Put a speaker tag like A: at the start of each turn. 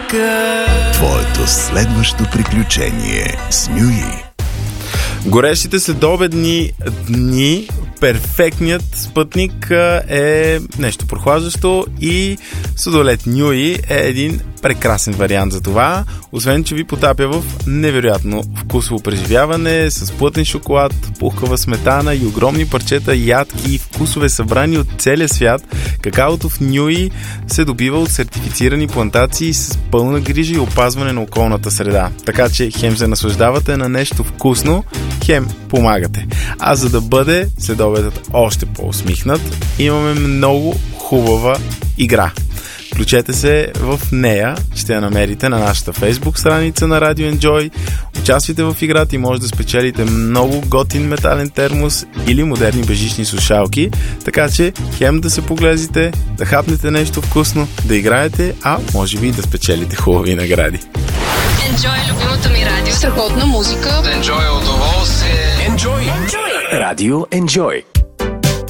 A: музика.
B: Твоето следващо приключение с Нюи.
A: Горещите следобедни дни, перфектният спътник е нещо прохлаждащо и сладолед Нюи е един прекрасен вариант за това, освен че ви потапя в невероятно вкусово преживяване с плътен шоколад, пухкава сметана и огромни парчета ядки и вкусове събрани от целия свят. Какаото в Нюи се добива от сертифицирани плантации с пълна грижа и опазване на околната среда. Така че хем се наслаждавате на нещо вкусно, хем помагате. А за да бъде следобедът още по-усмихнат, имаме много хубава игра. Включете се в нея, ще я намерите на нашата Facebook страница на Radio Enjoy. Участвайте в играта и може да спечелите много готин метален термос или модерни бежични слушалки, така че хем да се поглезите, да хапнете нещо вкусно, да играете, а може би и да спечелите хубави награди.
C: Enjoy любимото ми радио. Страхотна музика.
D: Enjoy удоволствие.
B: Радио Enjoy.